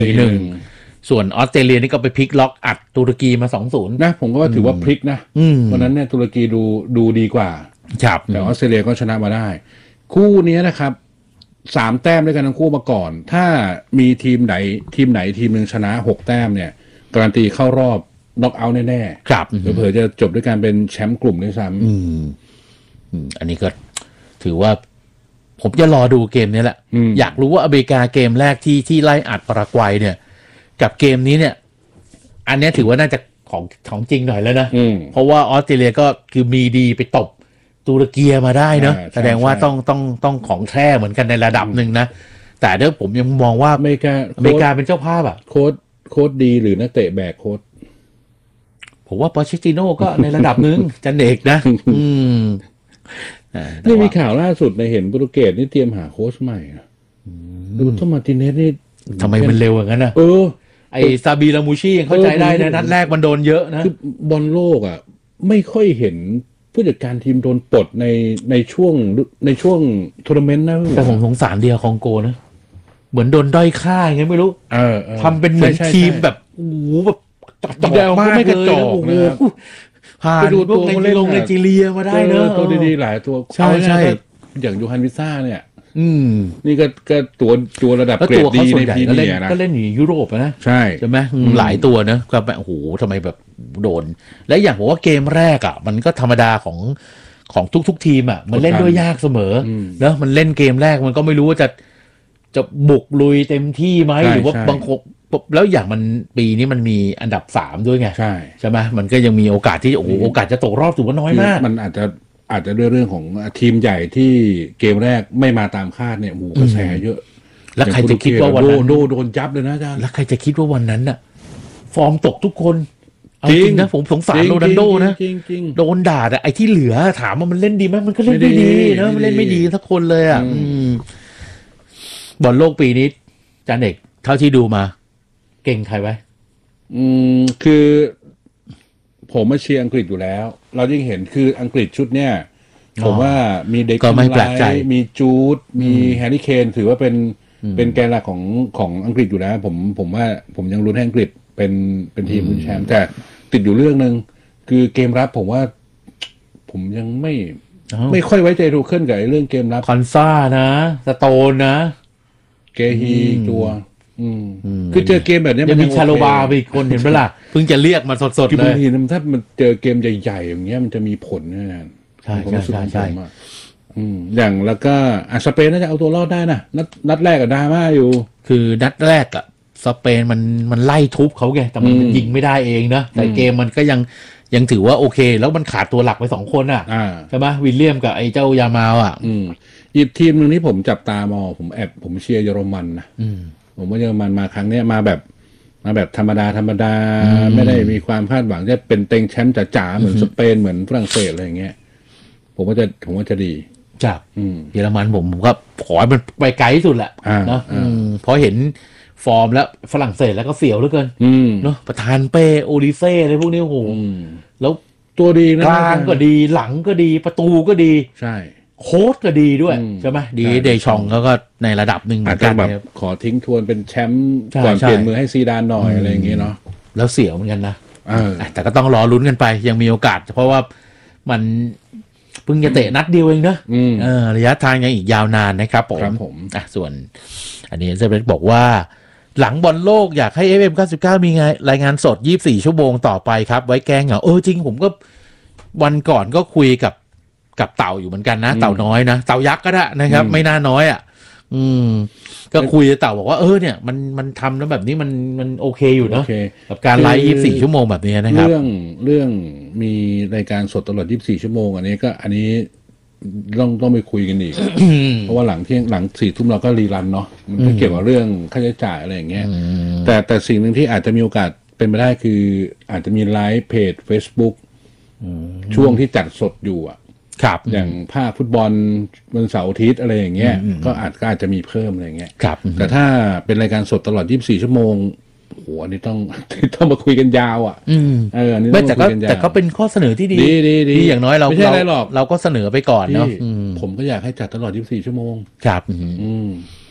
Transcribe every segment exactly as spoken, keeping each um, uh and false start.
หนึ่งส่วนออสเตรเลียนี่ก็ไปพลิกล็อกอัดตุรกีมา สองศูนย์นะผมก็ว่าถือว่าพลิกนะวันนั้นเนี่ยตุรกีดูดูดีกว่าแต่ออสเตรเลียก็ชนะมาได้คู่นี้นะครับสามแต้มด้วยกันทั้งคู่มาก่อนถ้ามีทีมไหนทีมไหนทีมหนึ่งชนะหกแต้มเนี่ยการันตีเข้ารอบน็อกเอาท์แน่ๆครับเผื่อจะจบด้วยการเป็นแชมป์กลุ่มด้วยซ้ำอืมอันนี้ก็ถือว่าผมจะรอดูเกมนี้แหละอยากรู้ว่าอเมริกาเกมแรกที่ที่ไล่อัดปารากวัยเนี่ยกับเกมนี้เนี่ยอันนี้ถือว่าน่าจะของของจริงหน่อยแล้วนะเพราะว่าออสเตรเลียก็คือมีดีไปตบตุรกีมาได้เนอะแสดงว่าต้องต้องต้องของแท้เหมือนกันในระดับหนึ่งนะแต่เดี๋ยวผมยังมองว่าอเมริกาอเมริกาเป็นเจ้าภาพอ่ะโค้ชโค้ชดีหรือนักเตะแบกโค้ชผมว่าปอเชตติโน่ก็ในระดับหนึ่งจันเอกนะอืมนี่มีข่าวล่าสุดในเห็นโปรตุเกสนี่เตรียมหาโค้ชใหม่นะดูโทมาร์ติเนสนี่ทำไมมันเร็วอย่างนั้นนะเออไอซาบีลามูชี่ยังเข้าใจได้นะนัดแรกมันโดนเยอะนะคือบอลโลกอ่ะไม่ค่อยเห็นผู้จัดการทีมโดนปลดในในช่วงในช่วงทัวร์นาเมนต์นะแต่ผมสงสารเดียคองโกนะเหมือนโดนด้อยค่าไงไม่รู้เออทำเป็นเหมือนทีมแบบโอ้โหแบบจัดมากไม่กระจอกนะผ่านพวกในลงไนจีเรียมาได้เนอะตัวดีๆหลายตัวใช่ใช่อย่างยูฮันวิซ่าเนี่ยอืมนี่ก็ก็ตัวตัวระดับเกรดดีในพีเมียร์นะก็เล่นอยู่ยุโรปนะใช่ใช่ไหมหลายตัวนะก็แบบโอ้โหทำไมแบบโดนและอย่างบอกว่าเกมแรกอ่ะมันก็ธรรมดาของของทุกๆทีมอ่ะมันเล่นด้วยยากเสมอเนอะมันเล่นเกมแรกมันก็ไม่รู้ว่าจะจะบุกลุยเต็มที่ไหมหรือว่าบางคนแล้วอย่างมันปีนี้มันมีอันดับสามด้วยไงใช่ใช่ไหมมันก็ยังมีโอกาสที่โอ้โหโอกาสจะตกรอบถือว่าน้อยมากมันอาจจะอาจจะด้วยเรื่องของทีมใหญ่ที่เกมแรกไม่มาตามคาดเนี่ยหมูกระแสเยอะแล้วใครจะคิดว่าวันนั้นโดนโดนจับเลยนะอาจารย์แล้วใครจะคิดว่าวันนั้นน่ะฟอร์มตกทุกคนจริงนะผมสงสารโรนัลโดนะโดนด่าแต่ไอ้ที่เหลือถามว่ามันเล่นดีไหมมันก็เล่นไม่ดีนะมันเล่นไม่ดีทุกคนเลยอ่ะบอลโลกปีนี้จานเอกเท่าที่ดูมาเก่งใครไว้อืมคือผมมาเชียร์อังกฤษอยู่แล้วเรายิ่งเห็นคืออังกฤษชุดเนี้ยผมว่ามีเด็กก็ไม่แปลกใจมีจูดมีแฮร์รี่เคนถือว่าเป็นเป็นแกนหลักของของอังกฤษอยู่แล้วผมผมว่าผมยังลุ้นให้อังกฤษเป็นเป็นทีมลุ้นแชมป์แต่ติดอยู่เรื่องนึงคือเกมรับผมว่าผมยังไม่ไม่ค่อยไว้ใจทูเคิลกับเรื่องเกมรับคอนซ่านะสโตนนะเกฮีตัวคือเจอเกมแบบนี้มันมีชาโลบาไปอีกคนเห็นไหมล่ะเพิ่งจะเรียกมาสดๆเลยบางทีถ้ามันเจอเกมใหญ่ๆอย่างเงี้ยมันจะมีผลแน่นอนใช่ใช่ใช่อย่างแล้วก็อ่ะสเปนน่าจะเอาตัวรอดได้นะนัดนัดแรกกับดราม่าอยู่คือนัดแรกอะสเปนมันมันไล่ทุบเขาไงแต่มันยิงไม่ได้เองนะแต่เกมมันก็ยังยังถือว่าโอเคแล้วมันขาดตัวหลักไปสองคนอ่ะใช่ไหมวิลเลียมกับไอ้เจ้ายามาลอ่ะอีกทีมหนึ่งที่ผมจับตามองผมแอบผมเชียร์เยอรมันนะผมว่าเยอรมันมาครั้งนี้มาแบบมาแบบธรรมดาธรรมดาไม่ได้มีความคาดหวังจะเป็นเต็งแชมป์จ๋าๆเหมือนสเปนเหมือนฝรั่งเศสอะไรอย่างเงี้ยผมว่าจะผมว่าจะดีจ้ะเยอรมันผมผมก็ขอให้มันไปไกลที่สุดแหละนะเพราะเห็นฟอร์มแล้วฝรั่งเศสแล้วก็เสียวเหลือเกินเนาะประธานเป้โอลิเซ่อะไรพวกนี้โอ้โหแล้วตัวดีนะกลางก็ดีหลังก็ดีประตูก็ดีใช่โค้ชก็ดีด้วยใช่ไหมดีเดชองเขาก็ในระดับหนึ่งเหมือนกันแบบขอทิ้งทวนเป็นแชมป์ก่อนเปลี่ยนมือให้ซีดานหน่อยอะไรอย่างเงี้ยเนาะแล้วเสียวเหมือนกันนะแต่ก็ต้องรอลุ้นกันไปยังมีโอกาสเพราะว่ามันเพิ่งจะเตะนัดเดียวเองเนอะระยะทางยังอีกยาวนานนะครับผมอ่ะส่วนอันนี้เซเบสบอกว่าหลังบอลโลกอยากให้ เอฟ เอ็ม เก้าสิบเก้ามีไงรายงานสดยี่สิบสี่ชั่วโมงต่อไปครับไว้แกงเหรอเออจริงผมก็วันก่อนก็คุยกับกับเต่าอยู่เหมือนกันนะเต่าน้อยนะเต่ายักษ์ก็ได้นะครับไม่น่าน้อยอ่ะอืมก็คุยกับเต่าบอกว่าเออเนี่ยมันมันทำแล้วแบบนี้มันมันโอเคอยู่เนาะกับการไลฟ์ยี่สิบสี่ชั่วโมงแบบนี้นะครับเรื่องเรื่องมีรายการสดตลอดยี่สิบสี่ชั่วโมงอันนี้ก็อันนี้ต้องต้องไปคุยกันอีก เพราะว่าหลังเที่ยงหลังสี่ทุ่มเราก็รีรันเนาะมันก็เกี่ยวกับเรื่องค่าใช้จ่ายอะไรอย่างเงี้ยแต่แต่สิ่งหนึ่งที่อาจจะมีโอกาสเป็นไปได้คืออาจจะมีไลฟ์เพจ Facebook ช่วงที่จัดสดอยู่อ่ะครับอย่างภาคฟุตบอลวันเสาร์อาทิตย์อะไรอย่างเงี้ยก็อาจก็อาจจะมีเพิ่มอะไรอย่างเงี้ยแต่ถ้าเป็นรายการสดตลอดยี่สิบสี่ชั่วโมงโอ้โหอันนี้ต้องต้องมาคุยกันยาวอ่ะเอออันนี้ต้องคุยกันยาวแต่ก็เป็นข้อเสนอที่ดีดีอย่างน้อยเราไม่ใช่อะไรหรอกเราก็เสนอไปก่อนเนาะผมก็อยากให้จัดตลอดยี่สิบสี่ชั่วโมงครับอืม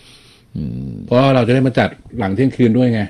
เพราะเราจะได้มาจัดหลังเที่ยงคืนด้วยไง